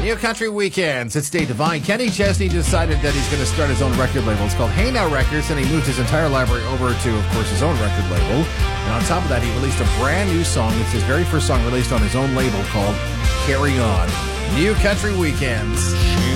New Country Weekends. It's Dave Devine. Kenny Chesney decided that he's going to start his own record label. It's called Hey Now Records, and he moved his entire library over to, of course, his own record label. And on top of that, he released a brand new song. It's his very first song released on his own label called Carry On. New Country Weekends.